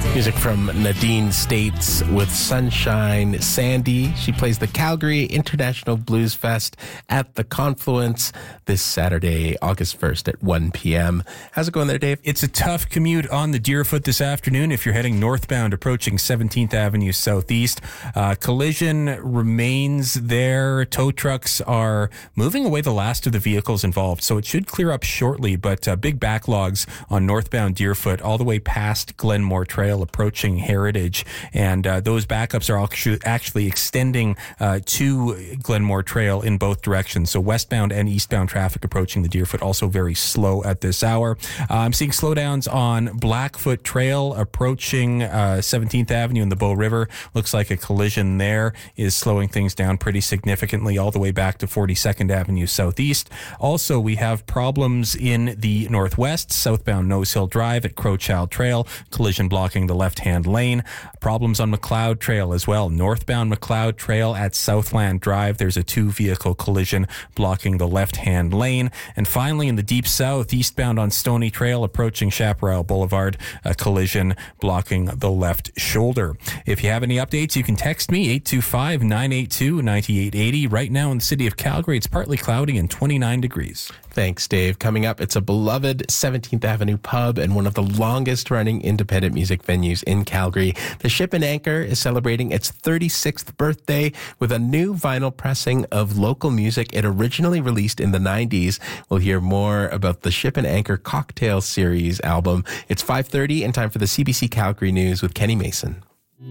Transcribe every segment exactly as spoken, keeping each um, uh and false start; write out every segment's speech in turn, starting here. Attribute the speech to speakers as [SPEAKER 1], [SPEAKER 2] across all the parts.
[SPEAKER 1] Music from Nadine States with Sunshine Sandy. She plays the Calgary International Blues Fest at the Confluence this Saturday, August first at one p.m. How's it going there, Dave?
[SPEAKER 2] It's a tough commute on the Deerfoot this afternoon if you're heading northbound approaching seventeenth Avenue Southeast. Uh, collision remains there. Tow trucks are moving away the last of the vehicles involved, so it should clear up shortly, but uh, big backlogs on northbound Deerfoot all the way past Glenmore Trail approaching Heritage, and uh, those backups are actually extending uh, to Glenmore Trail in both directions. So westbound and eastbound traffic approaching the Deerfoot also very slow at this hour. Uh, I'm seeing slowdowns on Blackfoot Trail approaching uh, seventeenth Avenue in the Bow River. Looks like a collision there is slowing things down pretty significantly all the way back to forty-second Avenue Southeast. Also, we have problems in the northwest, southbound Nose Hill Drive at Crowchild Trail, collision blocking the left-hand lane. Problems on McLeod Trail as well. Northbound McLeod Trail at Southland Drive, there's a two-vehicle collision blocking the left-hand lane. And finally, in the deep south, eastbound on Stony Trail approaching Chaparral Boulevard, a collision blocking the left shoulder. If you have any updates, you can text me, eight two five, nine eight two, nine eight eight zero. Right now in the city of Calgary, it's partly cloudy and twenty-nine degrees.
[SPEAKER 1] Thanks, Dave. Coming up, it's a beloved seventeenth Avenue pub and one of the longest-running independent music venues in Calgary. The Ship and Anchor is celebrating its thirty-sixth birthday with a new vinyl pressing of local music it originally released in the nineties. We'll hear more about the Ship and Anchor Cocktail Series album. It's five thirty and time for the C B C Calgary News with Kenny Mason.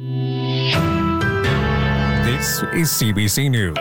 [SPEAKER 3] This is C B C News.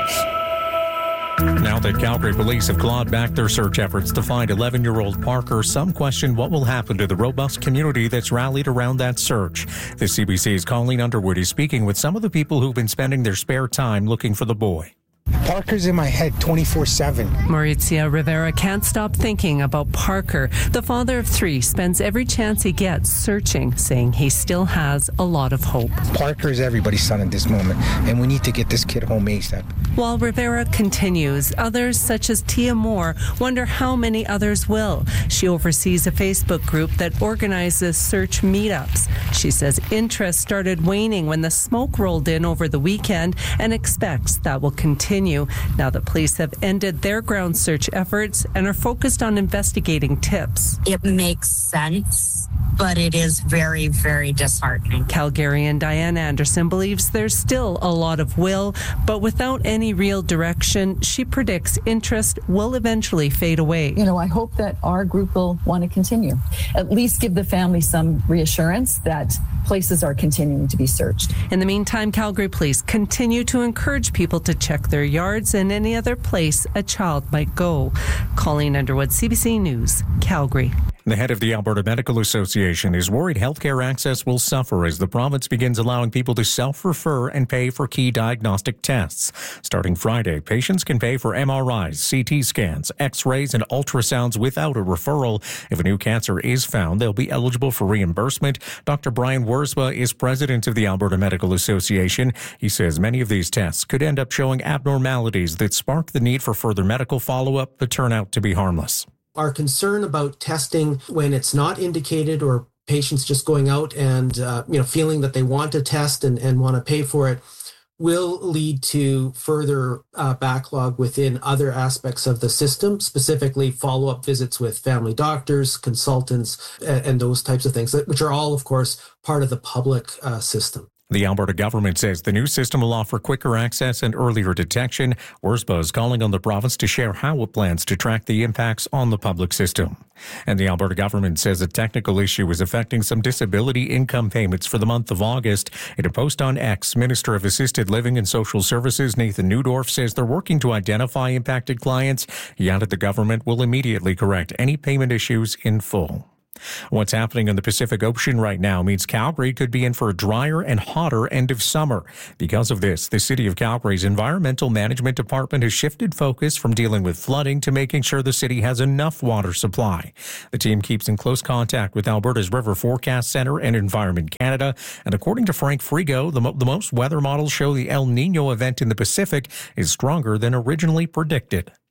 [SPEAKER 3] Now that Calgary police have clawed back their search efforts to find eleven-year-old Parker, some question what will happen to the robust community that's rallied around that search. The C B C's Colleen Underwood is speaking with some of the people who've been spending their spare time looking for the boy.
[SPEAKER 4] Parker's in my head twenty-four seven.
[SPEAKER 5] Maurizia Rivera can't stop thinking about Parker. The father of three spends every chance he gets searching, saying he still has a lot of hope.
[SPEAKER 4] Parker is everybody's son at this moment, and we need to get this kid home ASAP.
[SPEAKER 5] While Rivera continues, others such as Tia Moore wonder how many others will. She oversees a Facebook group that organizes search meetups. She says interest started waning when the smoke rolled in over the weekend and expects that will continue now that police have ended their ground search efforts and are focused on investigating tips.
[SPEAKER 6] It makes sense, but it is very, very disheartening.
[SPEAKER 5] Calgarian Diane Anderson believes there's still a lot of will, but without any real direction, she predicts interest will eventually fade away.
[SPEAKER 7] You know, I hope that our group will want to continue. At least give the family some reassurance that places are continuing to be searched.
[SPEAKER 5] In the meantime, Calgary police continue to encourage people to check their yards and any other place a child might go. Colleen Underwood, C B C News, Calgary.
[SPEAKER 3] The head of the Alberta Medical Association is worried healthcare access will suffer as the province begins allowing people to self-refer and pay for key diagnostic tests. Starting Friday, patients can pay for M R Is, C T scans, X-rays, and ultrasounds without a referral. If a new cancer is found, they'll be eligible for reimbursement. Doctor Brian Wurzba is president of the Alberta Medical Association. He says many of these tests could end up showing abnormalities that spark the need for further medical follow-up but turn out to be harmless.
[SPEAKER 8] Our concern about testing when it's not indicated or patients just going out and uh, you know feeling that they want to test and, and want to pay for it will lead to further uh, backlog within other aspects of the system, specifically follow-up visits with family doctors, consultants, and, and those types of things, which are all, of course, part of the public uh, system.
[SPEAKER 3] The Alberta government says the new system will offer quicker access and earlier detection. Wurzba is calling on the province to share how it plans to track the impacts on the public system. And the Alberta government says a technical issue is affecting some disability income payments for the month of August. In a post on X, Minister of Assisted Living and Social Services Nathan Neudorf says they're working to identify impacted clients. He added the government will immediately correct any payment issues in full. What's happening in the Pacific Ocean right now means Calgary could be in for a drier and hotter end of summer. Because of this, the City of Calgary's Environmental Management Department has shifted focus from dealing with flooding to making sure the city has enough water supply. The team keeps in close contact with Alberta's River Forecast Centre and Environment Canada. And according to Frank Frigo, the, mo- the most weather models show the El Nino event in the Pacific is stronger than originally predicted.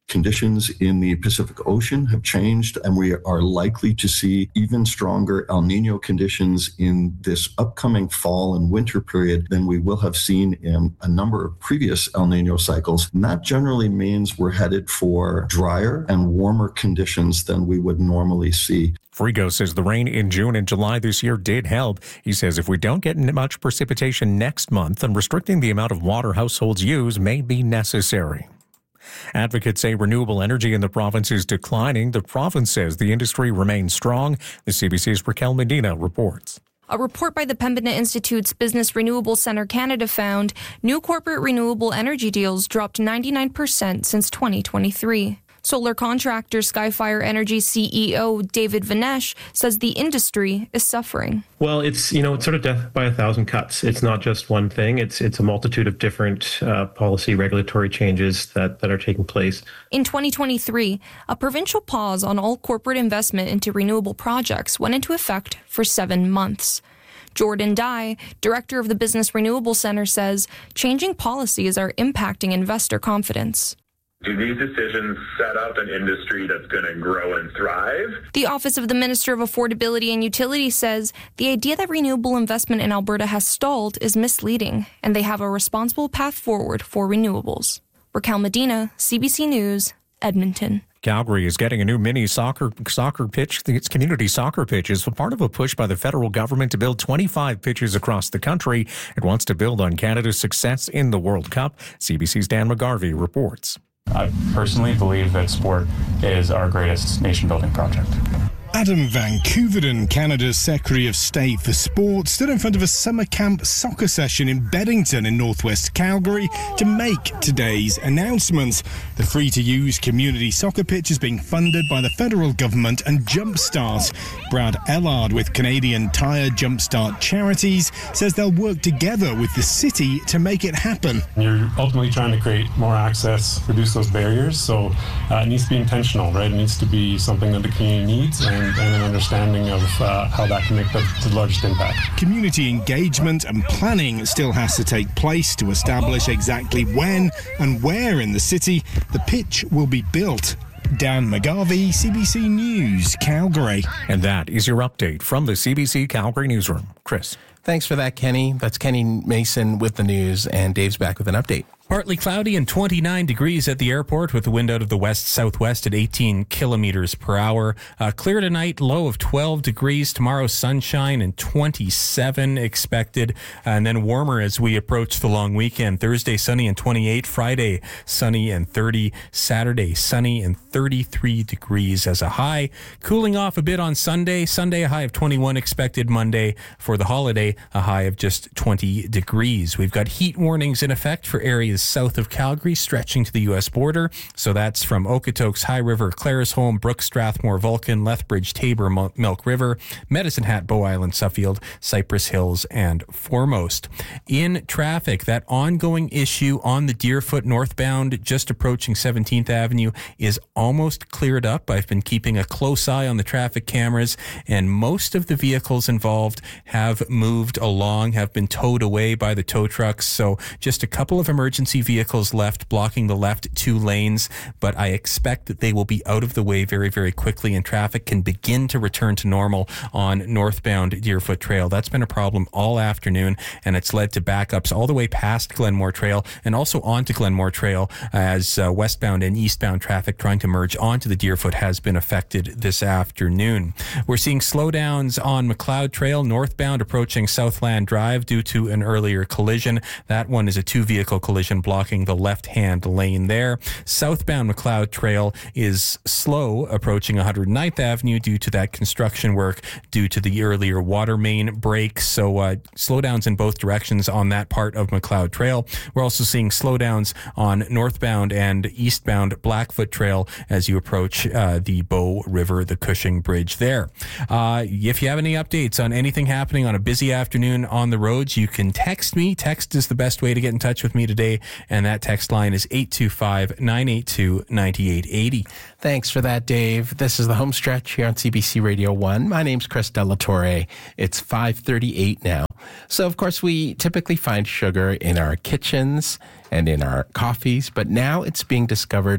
[SPEAKER 9] conditions in the Pacific Ocean have changed, and we are likely to see even stronger El Nino conditions in this upcoming fall and winter period than we will have seen in a number of previous El Nino cycles. And that generally means we're headed for drier and warmer conditions than we would normally see.
[SPEAKER 3] Frigo says the rain in June and July this year did help. He says if we don't get much precipitation next month, then restricting the amount of water households use may be necessary. Advocates say renewable energy in the province is declining. The province says the industry remains strong. The C B C's Raquel Medina reports.
[SPEAKER 10] A report by the Pembina Institute's Business Renewable Centre Canada found new corporate renewable energy deals dropped ninety-nine percent since twenty twenty-three. Solar contractor Skyfire Energy C E O David Vinesh says the industry is suffering.
[SPEAKER 11] Well, it's, you know, it's sort of death by a thousand cuts. It's not just one thing. It's it's a multitude of different uh, policy regulatory changes that, that are taking place.
[SPEAKER 10] In twenty twenty-three, a provincial pause on all corporate investment into renewable projects went into effect for seven months. Jordan Dye, director of the Business Renewable Centre, says changing policies are impacting investor confidence.
[SPEAKER 12] Do these decisions set up an industry that's going to grow and thrive?
[SPEAKER 10] The Office of the Minister of Affordability and Utilities says the idea that renewable investment in Alberta has stalled is misleading, and they have a responsible path forward for renewables. Raquel Medina, C B C News, Edmonton.
[SPEAKER 3] Calgary is getting a new mini soccer soccer pitch. It's community soccer pitches, part of a push by the federal government to build twenty-five pitches across the country. It wants to build on Canada's success in the World Cup. C B C's Dan McGarvey reports.
[SPEAKER 13] I personally believe that sport is our greatest nation-building project.
[SPEAKER 14] Adam Van Koeverden, Canada's Secretary of State for Sport, stood in front of a summer camp soccer session in Beddington in northwest Calgary to make today's announcement. The free-to-use community soccer pitch is being funded by the federal government and Jumpstart. Brad Ellard with Canadian Tire Jumpstart Charities says they'll work together with the city to make it happen.
[SPEAKER 13] You're ultimately trying to create more access, reduce those barriers, so uh, it needs to be intentional, right? It needs to be something that the community needs and, and an understanding of uh, how that can make the, the largest impact.
[SPEAKER 14] Community engagement and planning still has to take place to establish exactly when and where in the city the pitch will be built. Dan McGarvey, C B C News, Calgary.
[SPEAKER 3] And that is your update from the C B C Calgary newsroom. Chris.
[SPEAKER 1] Thanks for that, Kenny. That's Kenny Mason with the news, and Dave's back with an update.
[SPEAKER 2] Partly cloudy and twenty-nine degrees at the airport with the wind out of the west-southwest at eighteen kilometers per hour. Uh, clear tonight, low of twelve degrees. Tomorrow, sunshine and twenty-seven expected. And then warmer as we approach the long weekend. Thursday, sunny and twenty-eight. Friday, sunny and thirty. Saturday, sunny and thirty-three degrees as a high. Cooling off a bit on Sunday. Sunday, a high of twenty-one expected. Monday, for the holiday, a high of just twenty degrees. We've got heat warnings in effect for areas south of Calgary, stretching to the U S border. So that's from Okotoks, High River, Claresholm, Brook, Strathmore, Vulcan, Lethbridge, Tabor, Milk River, Medicine Hat, Bow Island, Suffield, Cypress Hills, and Foremost. In traffic, that ongoing issue on the Deerfoot northbound, just approaching seventeenth Avenue, is almost cleared up. I've been keeping a close eye on the traffic cameras, and most of the vehicles involved have moved along, have been towed away by the tow trucks. So just a couple of emergency vehicles left blocking the left two lanes, but I expect that they will be out of the way very, very quickly, and traffic can begin to return to normal on northbound Deerfoot Trail. That's been a problem all afternoon, and it's led to backups all the way past Glenmore Trail and also onto Glenmore Trail as uh, westbound and eastbound traffic trying to merge onto the Deerfoot has been affected this afternoon. We're seeing slowdowns on McLeod Trail northbound approaching Southland Drive due to an earlier collision. That one is a two-vehicle collision blocking the left-hand lane there. Southbound McLeod Trail is slow approaching one hundred ninth Avenue due to that construction work due to the earlier water main break. So uh, slowdowns in both directions on that part of McLeod Trail. We're also seeing slowdowns on northbound and eastbound Blackfoot Trail as you approach uh, the Bow River, the Cushing Bridge there. Uh, if you have any updates on anything happening on a busy afternoon on the roads, you can text me. Text is the best way to get in touch with me today, and that text line is eight two five, nine eight two, nine eight eight zero.
[SPEAKER 1] Thanks for that, Dave. This is the home stretch here on C B C Radio one. My name's Chris Delatorre. It's five thirty-eight now. So, of course, we typically find sugar in our kitchens and in our coffees, but now it's being discovered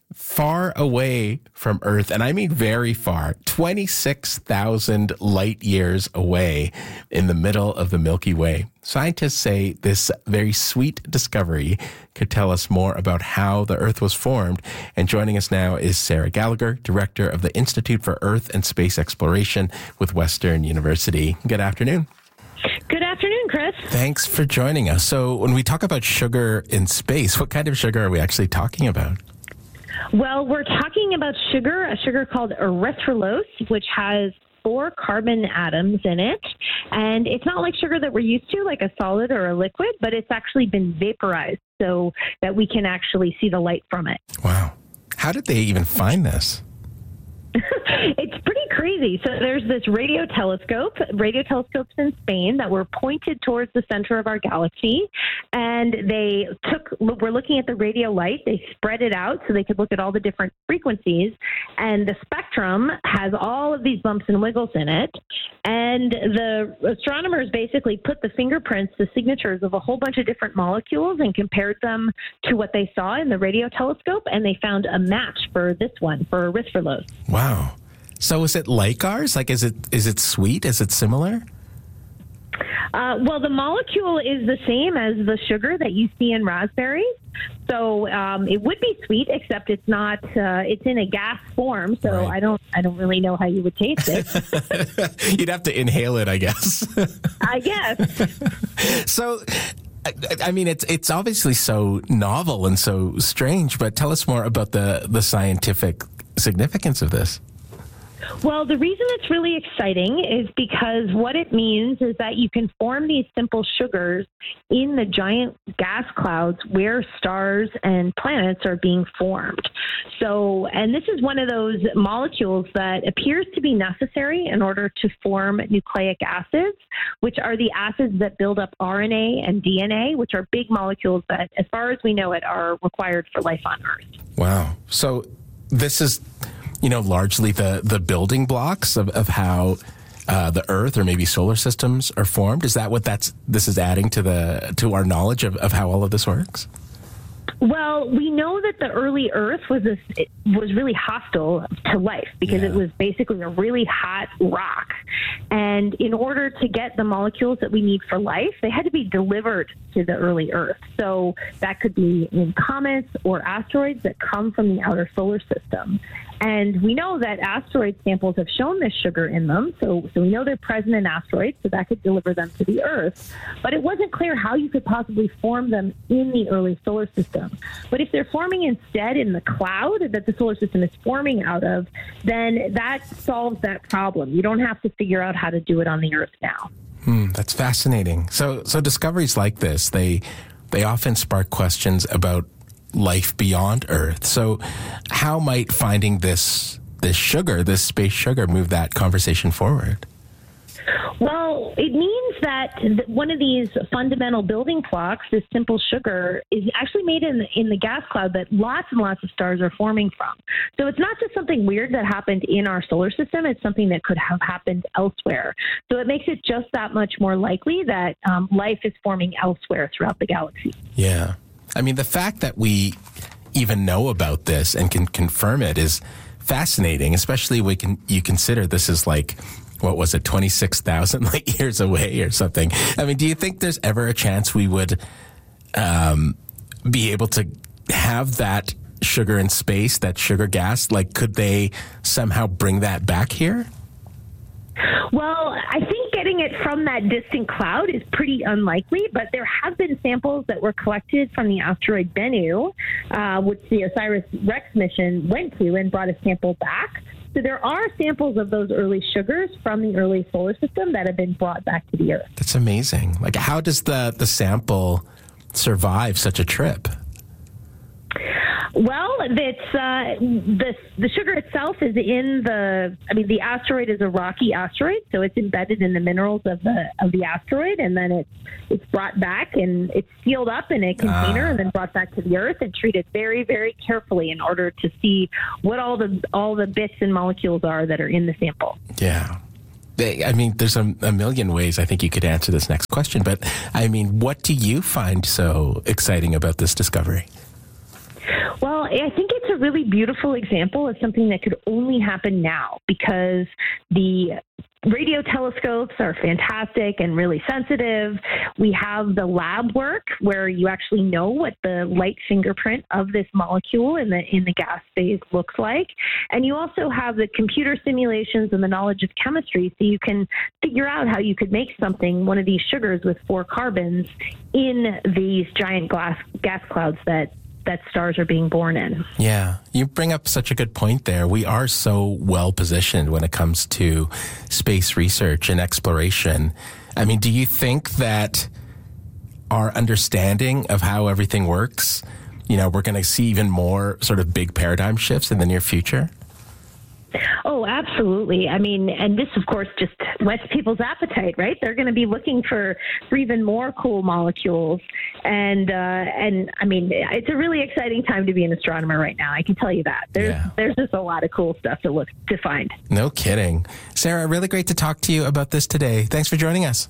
[SPEAKER 1] far away from Earth, and I mean very far, twenty-six thousand light years away in the middle of the Milky Way. Scientists say this very sweet discovery could tell us more about how the Earth was formed. And joining us now is Sarah Gallagher, Director of the Institute for Earth and Space Exploration with Western University. Good afternoon.
[SPEAKER 15] Good afternoon, Chris.
[SPEAKER 1] Thanks for joining us. So when we talk about sugar in space, what kind of sugar are we actually talking about?
[SPEAKER 15] Well, we're talking about sugar, a sugar called erythrulose, which has four carbon atoms in it. And it's not like sugar that we're used to, like a solid or a liquid, but it's actually been vaporized so that we can actually see the light from it.
[SPEAKER 1] Wow. How did they even find this?
[SPEAKER 15] It's pretty crazy. So there's this radio telescope, radio telescopes in Spain that were pointed towards the center of our galaxy. And they took, we're looking at the radio light. They spread it out so they could look at all the different frequencies. And the spectrum has all of these bumps and wiggles in it. And the astronomers basically put the fingerprints, the signatures of a whole bunch of different molecules and compared them to what they saw in the radio telescope. And they found a match for this one, for erythrulose.
[SPEAKER 1] Wow. So is it like ours? Like, is it is it sweet? Is it similar?
[SPEAKER 15] Uh, well, the molecule is the same as the sugar that you see in raspberries. So um, it would be sweet, except it's not. Uh, it's in a gas form. So right. I don't. I don't really know how you would taste it.
[SPEAKER 1] You'd have to inhale it, I guess.
[SPEAKER 15] I guess.
[SPEAKER 1] So. I mean, it's it's obviously so novel and so strange, but tell us more about the, the scientific significance of this.
[SPEAKER 15] Well, the reason it's really exciting is because what it means is that you can form these simple sugars in the giant gas clouds where stars and planets are being formed. So, and this is one of those molecules that appears to be necessary in order to form nucleic acids, which are the acids that build up R N A and D N A, which are big molecules that, as far as we know it, are required for life on Earth.
[SPEAKER 1] Wow. So this is, you know, largely the, the building blocks of, of how uh, the Earth or maybe solar systems are formed. Is that what that's this is adding to the to our knowledge of, of how all of this works?
[SPEAKER 15] Well, we know that the early Earth was this, it was really hostile to life because yeah. it was basically a really hot rock. And in order to get the molecules that we need for life, they had to be delivered to the early Earth. So that could be in comets or asteroids that come from the outer solar system. And we know that asteroid samples have shown this sugar in them, so so we know they're present in asteroids, so that could deliver them to the Earth. But it wasn't clear how you could possibly form them in the early solar system. But if they're forming instead in the cloud that the solar system is forming out of, then that solves that problem. You don't have to figure out how to do it on the Earth now.
[SPEAKER 1] Hmm, that's fascinating. So so discoveries like this, they they often spark questions about life beyond Earth. So how might finding this this sugar, this space sugar, move that conversation forward?
[SPEAKER 15] Well, it means that one of these fundamental building blocks, this simple sugar, is actually made in the, in the gas cloud that lots and lots of stars are forming from. So it's not just something weird that happened in our solar system. It's something that could have happened elsewhere. So it makes it just that much more likely that um, life is forming elsewhere throughout the galaxy.
[SPEAKER 1] Yeah. I mean, the fact that we even know about this and can confirm it is fascinating, especially when can, you consider this is like, what was it, twenty-six thousand light years away or something. I mean, do you think there's ever a chance we would um, be able to have that sugar in space, that sugar gas? Like, could they somehow bring that back here?
[SPEAKER 15] Well, I think getting it from that distant cloud is pretty unlikely, but there have been samples that were collected from the asteroid Bennu, uh, which the OSIRIS-REx mission went to and brought a sample back. So there are samples of those early sugars from the early solar system that have been brought back to the Earth.
[SPEAKER 1] That's amazing. Like, how does the, the sample survive such a trip?
[SPEAKER 15] Well, it's uh, the the sugar itself is in the. I mean, the asteroid is a rocky asteroid, so it's embedded in the minerals of the of the asteroid, and then it's it's brought back and it's sealed up in a container, ah. and then brought back to the Earth and treated very, very carefully in order to see what all the all the bits and molecules are that are in the sample.
[SPEAKER 1] Yeah. I mean, there's a, a million ways I think you could answer this next question, but I mean, what do you find so exciting about this discovery?
[SPEAKER 15] Well, I think it's a a really beautiful example of something that could only happen now, because the radio telescopes are fantastic and really sensitive. We have the lab work where you actually know what the light fingerprint of this molecule in the in the gas phase looks like. And you also have the computer simulations and the knowledge of chemistry, so you can figure out how you could make something, one of these sugars with four carbons, in these giant glass gas clouds that that stars are being born in.
[SPEAKER 1] Yeah, you bring up such a good point there. We are so well positioned when it comes to space research and exploration. I mean, do you think that our understanding of how everything works, you know, we're going to see even more sort of big paradigm shifts in the near future?
[SPEAKER 15] Oh, absolutely. I mean, and this, of course, just whets people's appetite, right? They're going to be looking for, for even more cool molecules. And, uh, and I mean, it's a really exciting time to be an astronomer right now. I can tell you that. There's, yeah. there's just a lot of cool stuff to look to find.
[SPEAKER 1] No kidding. Sarah, really great to talk to you about this today. Thanks for joining us.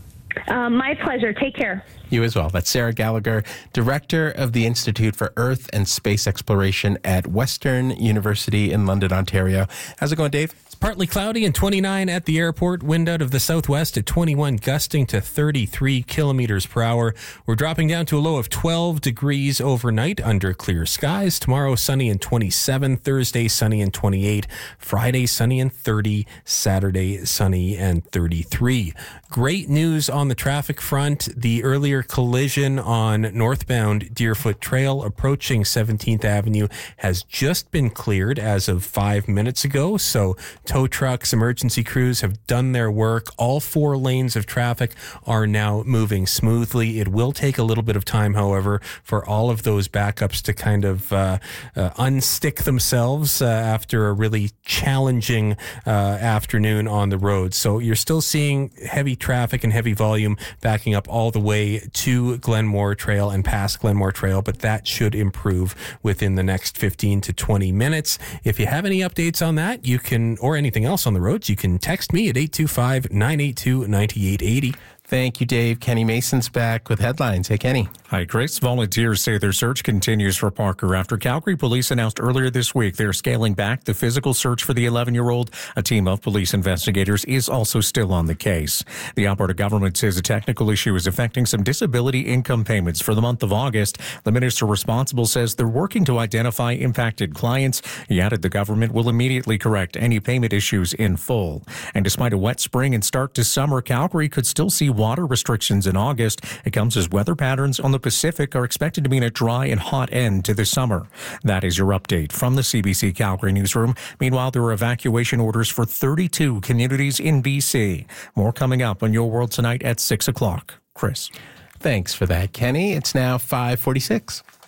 [SPEAKER 15] Um, my pleasure. Take care.
[SPEAKER 1] You as well. That's Sarah Gallagher, Director of the Institute for Earth and Space Exploration at Western University in London, Ontario. How's it going, Dave?
[SPEAKER 2] It's partly cloudy and twenty-nine at the airport. Wind out of the southwest at twenty-one, gusting to thirty-three kilometers per hour. We're dropping down to a low of twelve degrees overnight under clear skies. Tomorrow, sunny and twenty-seven. Thursday, sunny and twenty-eight. Friday, sunny and thirty. Saturday, sunny and thirty-three. Great news on the traffic front. The earlier collision on northbound Deerfoot Trail approaching seventeenth Avenue has just been cleared as of five minutes ago. So tow trucks, emergency crews have done their work. All four lanes of traffic are now moving smoothly. It will take a little bit of time, however, for all of those backups to kind of uh, uh, unstick themselves uh, after a really challenging uh, afternoon on the road. So you're still seeing heavy traffic and heavy volume backing up all the way to Glenmore Trail and past Glenmore Trail, but that should improve within the next fifteen to twenty minutes. If you have any updates on that, you can, or anything else on the roads, you can text me at eight two five, nine eight two, nine eight eight zero.
[SPEAKER 1] Thank you, Dave. Kenny Mason's back with headlines. Hey, Kenny.
[SPEAKER 3] Hi, Chris. Volunteers say their search continues for Parker after Calgary police announced earlier this week they're scaling back the physical search for the eleven-year-old. A team of police investigators is also still on the case. The Alberta government says a technical issue is affecting some disability income payments for the month of August. The minister responsible says they're working to identify impacted clients. He added the government will immediately correct any payment issues in full. And despite a wet spring and start to summer, Calgary could still see water restrictions in August. It comes as weather patterns on the Pacific are expected to mean a dry and hot end to the summer. That is your update from the C B C Calgary newsroom. Meanwhile, there are evacuation orders for thirty-two communities in B C. More coming up on Your World Tonight at six o'clock. Chris.
[SPEAKER 1] Thanks for that, Kenny. It's now five forty-six.